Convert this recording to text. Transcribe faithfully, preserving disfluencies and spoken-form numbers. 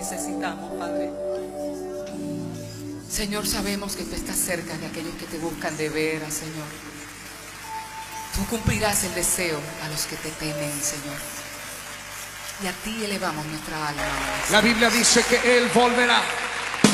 necesitamos, Padre. Señor, sabemos que tú estás cerca de aquellos que te buscan de veras, Señor. Tú cumplirás el deseo a los que te temen, Señor. Y a ti elevamos nuestra alma. La Biblia dice que Él volverá.